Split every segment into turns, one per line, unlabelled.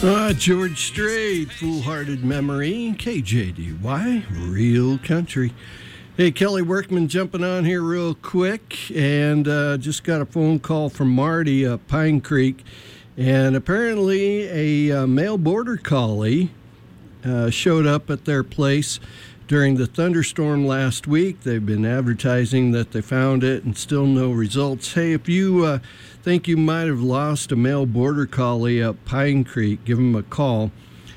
George Strait, Foolhardy Memory, KJDY, Real Country. Hey, Kelly Workman jumping on here real quick, and just got a phone call from Marty up Pine Creek, and apparently a male border collie showed up at their place during the thunderstorm last week. They've been advertising that they found it and still no results. Hey, if you think you might have lost a male border collie up Pine Creek, give them a call,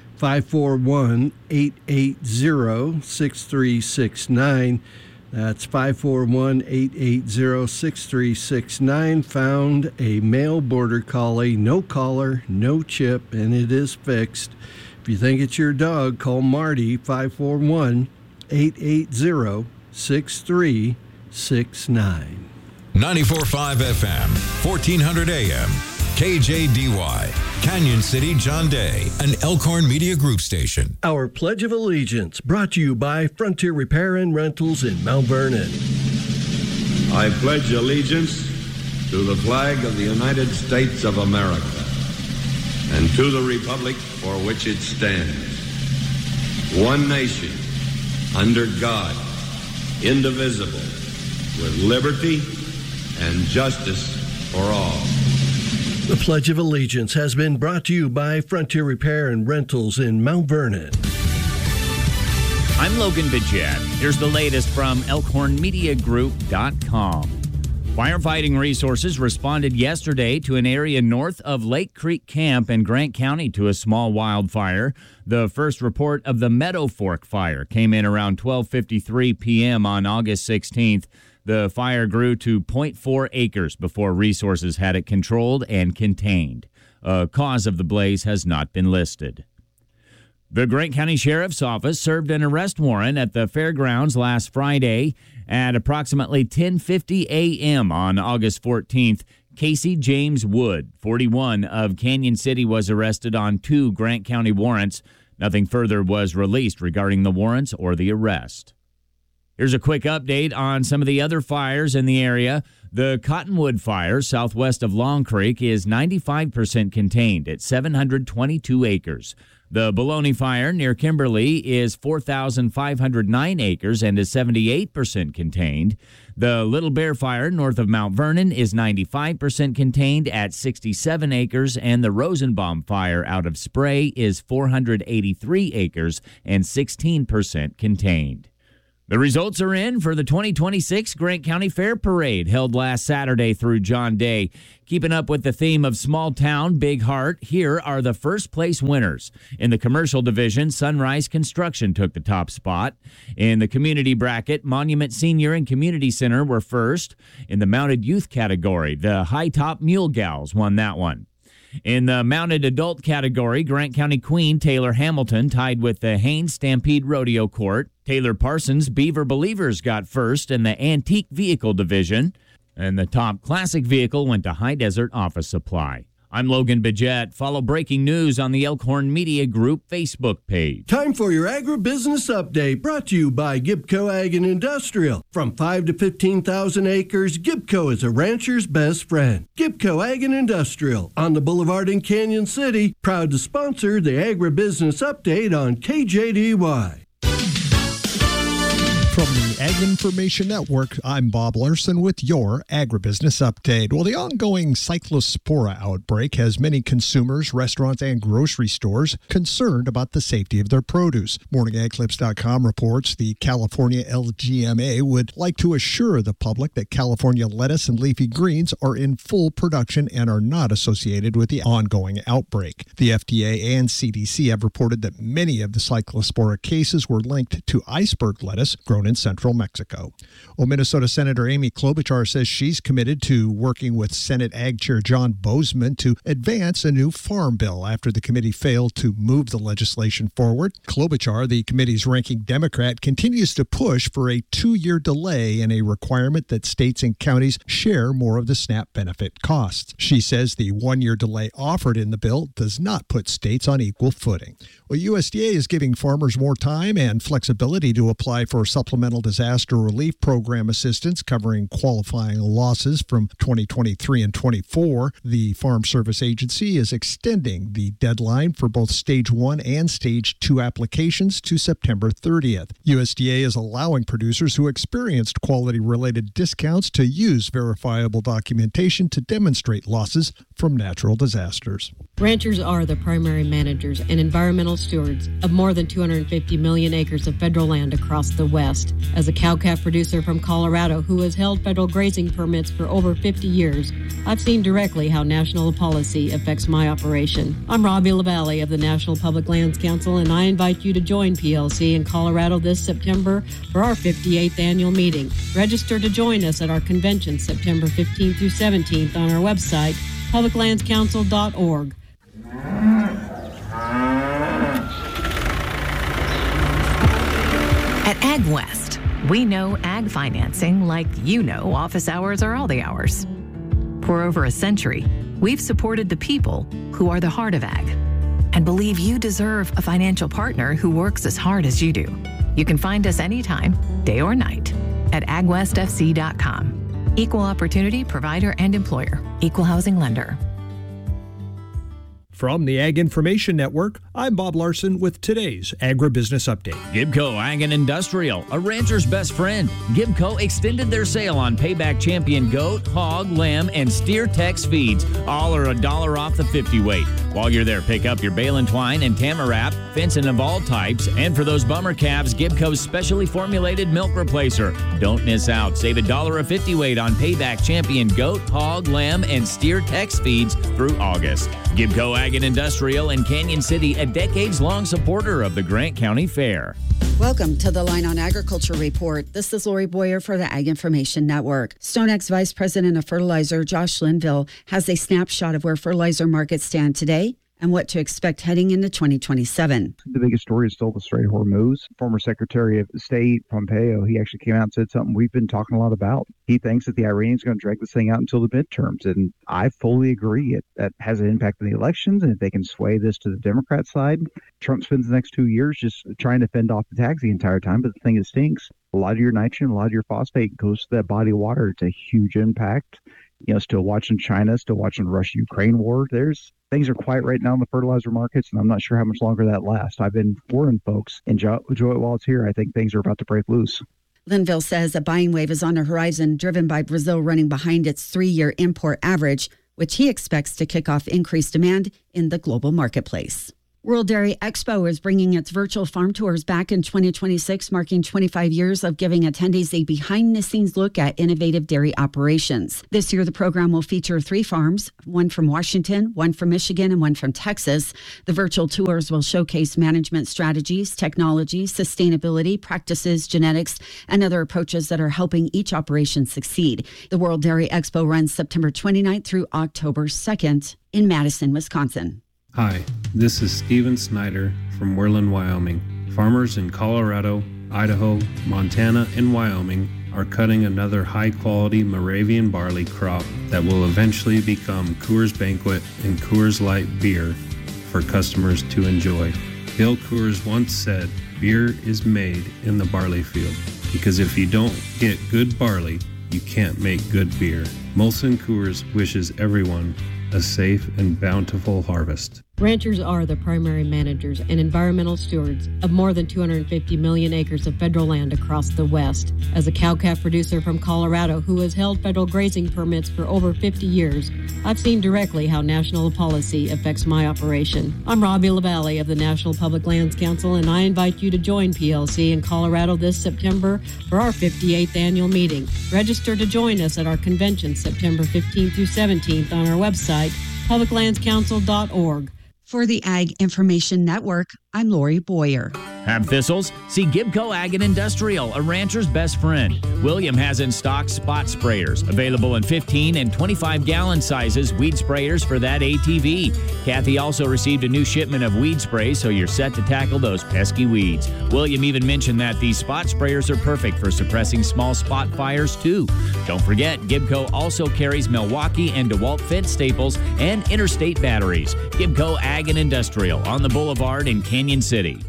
541-880-6369. That's 541-880-6369. Found a male border collie, no collar, no chip, and it is fixed. If you think it's your dog, call Marty, 541-880-6369.
94.5 FM, 1400 AM, KJDY, Canyon City, John Day, an Elkhorn Media Group station.
Our Pledge of Allegiance, brought to you by Frontier Repair and Rentals in Mount Vernon.
I pledge allegiance to the flag of the United States of America and to the republic for which it stands, one nation, under God, indivisible, with liberty and justice for all.
The Pledge of Allegiance has been brought to you by Frontier Repair and Rentals in Mount Vernon.
I'm Logan Bidget. Here's the latest from ElkhornMediaGroup.com. Firefighting resources responded yesterday to an area north of Lake Creek Camp in Grant County to a small wildfire. The first report of the Meadow Fork fire came in around 12:53 p.m. on August 16th. The fire grew to 0.4 acres before resources had it controlled and contained. A cause of the blaze has not been listed. The Grant County Sheriff's Office served an arrest warrant at the fairgrounds last Friday at approximately 10:50 a.m. on August 14th. Casey James Wood, 41, of Canyon City, was arrested on 2 Grant County warrants. Nothing further was released regarding the warrants or the arrest. Here's a quick update on some of the other fires in the area. The Cottonwood Fire, southwest of Long Creek, is 95% contained at 722 acres. The Baloney Fire near Kimberly is 4,509 acres and is 78% contained. The Little Bear Fire north of Mount Vernon is 95% contained at 67 acres, and the Rosenbaum Fire out of Spray is 483 acres and 16% contained. The results are in for the 2026 Grant County Fair Parade held last Saturday through John Day. Keeping up with the theme of small town, big heart, here are the first place winners. In the commercial division, Sunrise Construction took the top spot. In the community bracket, Monument Senior and Community Center were first. In the mounted youth category, the High Top Mule Gals won that one. In the mounted adult category, Grant County Queen Taylor Hamilton tied with the Haines Stampede Rodeo Court. Taylor Parsons Beaver Believers got first in the antique vehicle division. And the top classic vehicle went to High Desert Office Supply. I'm Logan Bidget. Follow breaking news on the Elkhorn Media Group Facebook page.
Time for your agribusiness update, brought to you by Gibco Ag and Industrial. From 5 to 15,000 acres, Gibco is a rancher's best friend. Gibco Ag and Industrial on the Boulevard in Canyon City, proud to sponsor the agribusiness update on KJDY.
From the Ag Information Network, I'm Bob Larson with your Agribusiness Update. Well, the ongoing Cyclospora outbreak has many consumers, restaurants, and grocery stores concerned about the safety of their produce. MorningAgClips.com reports the California LGMA would like to assure the public that California lettuce and leafy greens are in full production and are not associated with the ongoing outbreak. The FDA and CDC have reported that many of the Cyclospora cases were linked to iceberg lettuce grown in central Mexico. Well, Minnesota Senator Amy Klobuchar says she's committed to working with Senate Ag Chair John Boozman to advance a new farm bill after the committee failed to move the legislation forward. Klobuchar, the committee's ranking Democrat, continues to push for a 2-year delay and a requirement that states and counties share more of the SNAP benefit costs. She says the 1-year delay offered in the bill does not put states on equal footing. Well, USDA is giving farmers more time and flexibility to apply for supplemental disaster Disaster Relief Program assistance covering qualifying losses from 2023 and 24. The Farm Service Agency is extending the deadline for both Stage 1 and Stage 2 applications to September 30th. USDA is allowing producers who experienced quality-related discounts to use verifiable documentation to demonstrate losses from natural disasters.
Ranchers are the primary managers and environmental stewards of more than 250 million acres of federal land across the West. As a cow-calf producer from Colorado who has held federal grazing permits for over 50 years, I've seen directly how national policy affects my operation. I'm Robbie LaValle of the National Public Lands Council, and I invite you to join PLC in Colorado this September for our 58th annual meeting. Register to join us at our convention September 15th through 17th on our website, publiclandscouncil.org.
At AgWest, we know ag financing like you know office hours are all the hours. For over a century, we've supported the people who are the heart of ag and believe you deserve a financial partner who works as hard as you do. You can find us anytime, day or night, at agwestfc.com. Equal opportunity provider and employer. Equal housing lender.
From the Ag Information Network, I'm Bob Larson with today's Agribusiness Update.
Gibco Ag and Industrial, a rancher's best friend. Gibco extended their sale on Payback Champion goat, hog, lamb, and steer Tex feeds. All are $1 off the 50 weight. While you're there, pick up your bale and twine and Tamarap, fencing of all types. And for those bummer calves, Gibco's specially formulated milk replacer. Don't miss out. Save $1 a 50 weight on Payback Champion goat, hog, lamb, and steer Tex feeds through August. Gibco Ag and Industrial in Canyon City, a decades-long supporter of the Grant County Fair.
Welcome to the Line on Agriculture Report. This is Lori Boyer for the Ag Information Network. StoneX Vice President of Fertilizer, Josh Linville, has a snapshot of where fertilizer markets stand today and what to expect heading into 2027.
The biggest story is still the Strait of Hormuz. Former Secretary of State Pompeo, he actually came out and said something we've been talking a lot about. He thinks that the Iranians are going to drag this thing out until the midterms, and I fully agree. That has an impact on the elections, and if they can sway this to the Democrat side, Trump spends the next 2 years just trying to fend off the tags the entire time. But the thing that stinks, a lot of your nitrogen, a lot of your phosphate goes to that body of water. It's a huge impact. Still watching China, still watching the Russia-Ukraine war. Things are quiet right now in the fertilizer markets, and I'm not sure how much longer that lasts. I've been warning folks, and enjoy it while it's here. I think things are about to break loose.
Linville says a buying wave is on the horizon, driven by Brazil running behind its 3-year import average, which he expects to kick off increased demand in the global marketplace. World Dairy Expo is bringing its virtual farm tours back in 2026, marking 25 years of giving attendees a behind-the-scenes look at innovative dairy operations. This year, the program will feature 3 farms, one from Washington, one from Michigan, and one from Texas. The virtual tours will showcase management strategies, technology, sustainability, practices, genetics, and other approaches that are helping each operation succeed. The World Dairy Expo runs September 29th through October 2nd in Madison, Wisconsin.
Hi, this is Steven Snyder from Worland, Wyoming. Farmers in Colorado, Idaho, Montana, and Wyoming are cutting another high-quality Moravian barley crop that will eventually become Coors Banquet and Coors Light beer for customers to enjoy. Bill Coors once said, "Beer is made in the barley field, because if you don't get good barley, you can't make good beer." Molson Coors wishes everyone a safe and bountiful harvest.
Ranchers are the primary managers and environmental stewards of more than 250 million acres of federal land across the West. As a cow-calf producer from Colorado who has held federal grazing permits for over 50 years, I've seen directly how national policy affects my operation. I'm Robbie LaValle of the National Public Lands Council, and I invite you to join PLC in Colorado this September for our 58th annual meeting. Register to join us at our convention September 15th through 17th on our website, publiclandscouncil.org.
For the Ag Information Network, I'm Lori Boyer.
Have thistles? See Gibco Ag and Industrial, a rancher's best friend. William has in stock spot sprayers, available in 15 and 25-gallon sizes, weed sprayers for that ATV. Kathy also received a new shipment of weed spray, so you're set to tackle those pesky weeds. William even mentioned that these spot sprayers are perfect for suppressing small spot fires, too. Don't forget, Gibco also carries Milwaukee and DeWalt fence staples and interstate batteries. Gibco Ag and Industrial on the Boulevard in Canyon City.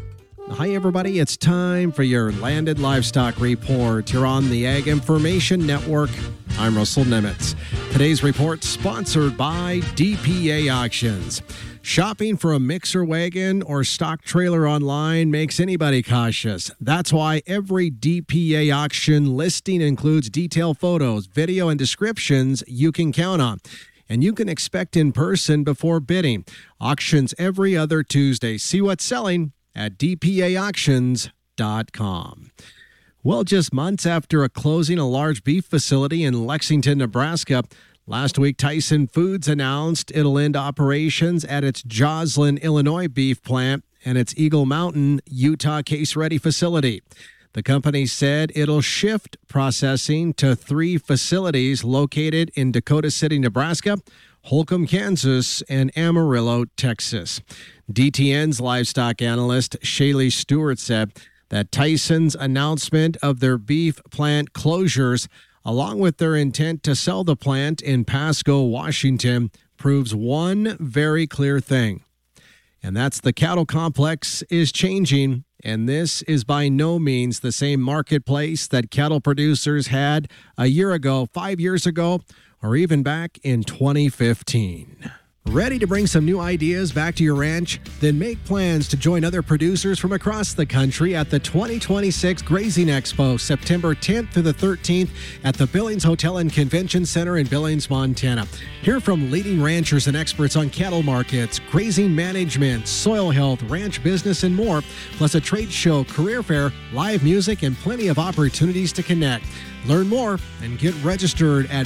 Hi, everybody. It's time for your Landed Livestock Report. You're on the Ag Information Network. I'm Russell Nemitz. Today's report sponsored by DPA Auctions. Shopping for a mixer wagon or stock trailer online makes anybody cautious. That's why every DPA auction listing includes detailed photos, video, and descriptions you can count on. And you can expect in person before bidding. Auctions every other Tuesday. See what's selling at dpaauctions.com. Well, just months after closing a large beef facility in Lexington, Nebraska, last week Tyson Foods announced it'll end operations at its Joslyn, Illinois beef plant and its Eagle Mountain, Utah case-ready facility. The company said it'll shift processing to 3 facilities located in Dakota City, Nebraska, Holcomb, Kansas, and Amarillo, Texas. DTN's livestock analyst Shaylee Stewart said that Tyson's announcement of their beef plant closures, along with their intent to sell the plant in Pasco, Washington, proves one very clear thing. And that's the cattle complex is changing, and this is by no means the same marketplace that cattle producers had a year ago, 5 years ago, or even back in 2015. Ready to bring some new ideas back to your ranch? Then make plans to join other producers from across the country at the 2026 Grazing Expo, September 10th through the 13th at the Billings Hotel and Convention Center in Billings, Montana. Hear from leading ranchers and experts on cattle markets, grazing management, soil health, ranch business, and more, plus a trade show, career fair, live music, and plenty of opportunities to connect. Learn more and get registered at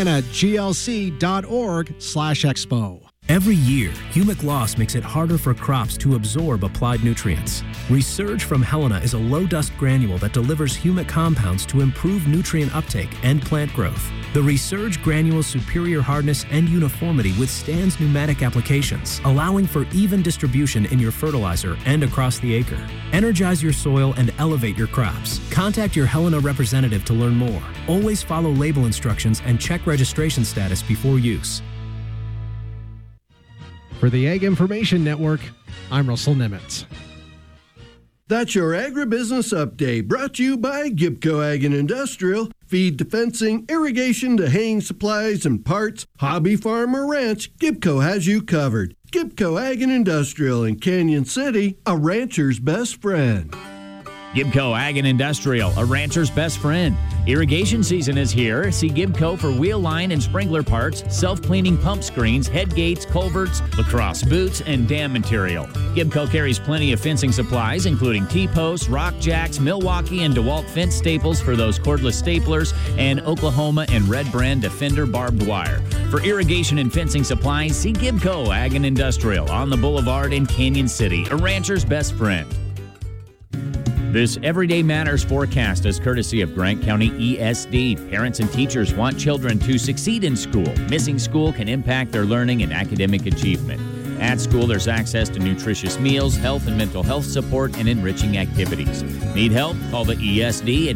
montanaglc.org/expo.
Every year, humic loss makes it harder for crops to absorb applied nutrients. Resurge from Helena is a low-dust granule that delivers humic compounds to improve nutrient uptake and plant growth. The Resurge granule's superior hardness and uniformity withstands pneumatic applications, allowing for even distribution in your fertilizer and across the acre. Energize your soil and elevate your crops. Contact your Helena representative to learn more. Always follow label instructions and check registration status before use.
For the Ag Information Network, I'm Russell Nemitz.
That's your agribusiness update, brought to you by Gibco Ag and Industrial. Feed to fencing, irrigation to haying supplies and parts, hobby, farm, or ranch, Gibco has you covered. Gibco Ag and Industrial in Canyon City, a rancher's best friend.
Gibco Ag and Industrial, a rancher's best friend. Irrigation season is here. See Gibco for wheel line and sprinkler parts, self-cleaning pump screens, head gates, culverts, lacrosse boots, and dam material. Gibco carries plenty of fencing supplies, including T-posts, rock jacks, Milwaukee and DeWalt fence staples for those cordless staplers, and Oklahoma and Red Brand Defender barbed wire. For irrigation and fencing supplies, see Gibco Ag and Industrial on the Boulevard in Canyon City, a rancher's best friend. This Everyday Matters forecast is courtesy of Grant County ESD. Parents and teachers want children to succeed in school. Missing school can impact their learning and academic achievement. At school, there's access to nutritious meals, health and mental health support, and enriching activities. Need help? Call the ESD at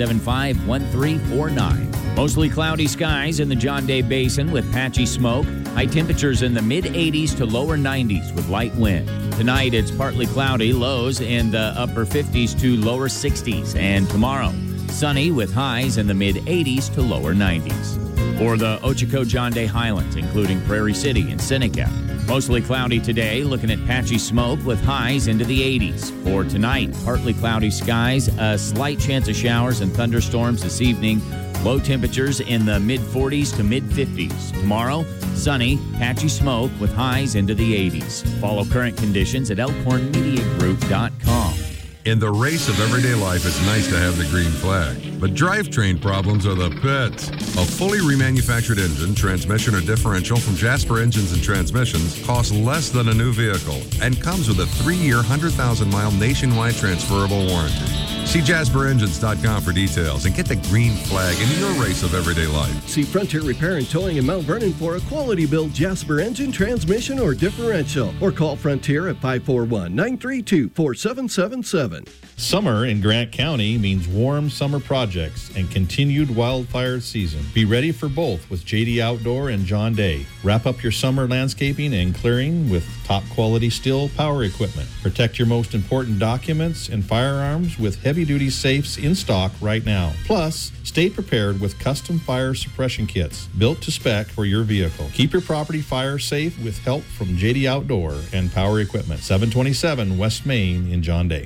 575-1349. Mostly cloudy skies in the John Day Basin with patchy smoke. High temperatures in the mid-80s to lower 90s with light wind. Tonight, it's partly cloudy, lows in the upper 50s to lower 60s. And tomorrow, sunny with highs in the mid-80s to lower 90s. For the Ochoco John Day Highlands, including Prairie City and Seneca, mostly cloudy today, looking at patchy smoke with highs into the 80s. For tonight, partly cloudy skies, a slight chance of showers and thunderstorms this evening. Low temperatures in the mid-40s to mid-50s. Tomorrow, sunny, patchy smoke with highs into the 80s. Follow current conditions at elkhornmediagroup.com.
In the race of everyday life, it's nice to have the green flag. But drivetrain problems are the pits. A fully remanufactured engine, transmission, or differential from Jasper Engines and Transmissions costs less than a new vehicle and comes with a 3-year, 100,000-mile nationwide transferable warranty. See JasperEngines.com for details and get the green flag into your race of everyday life.
See Frontier Repair and Towing in Mount Vernon for a quality build Jasper engine, transmission, or differential. Or call Frontier at 541-932-4777.
Summer in Grant County means warm summer projects and continued wildfire season. Be ready for both with JD Outdoor and John Day. Wrap up your summer landscaping and clearing with top quality Stihl power equipment. Protect your most important documents and firearms with heavy-duty safes in stock right now. Plus, stay prepared with custom fire suppression kits built to spec for your vehicle. Keep your property fire safe with help from JD Outdoor and Power Equipment. 727 West Main in John Day.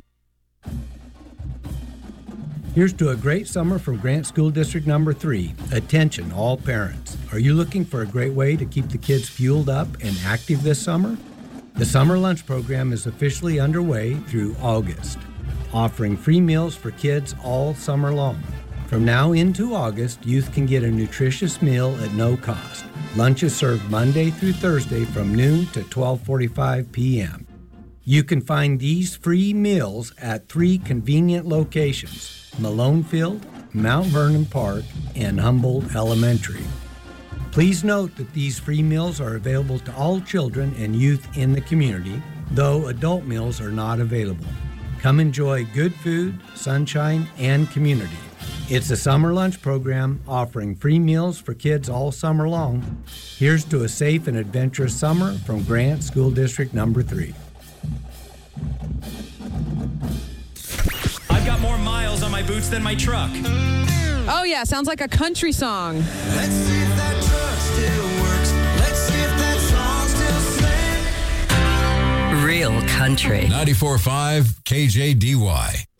Here's to a great summer from Grant School District Number 3. Attention, all parents. Are you looking for a great way to keep the kids fueled up and active this summer? The summer lunch program is officially underway through August, offering free meals for kids all summer long. From now into August, youth can get a nutritious meal at no cost. Lunch is served Monday through Thursday from noon to 12:45 p.m. You can find these free meals at 3 convenient locations: Malone Field, Mount Vernon Park, and Humboldt Elementary. Please note that these free meals are available to all children and youth in the community, though adult meals are not available. Come enjoy good food, sunshine, and community. It's a summer lunch program offering free meals for kids all summer long. Here's to a safe and adventurous summer from Grant School District Number 3.
I've got more miles on my boots than my truck.
Oh, yeah, sounds like a country song.
Let's see if that truck still works. Let's see if that song still sings.
Real country.
94.5 KJDY.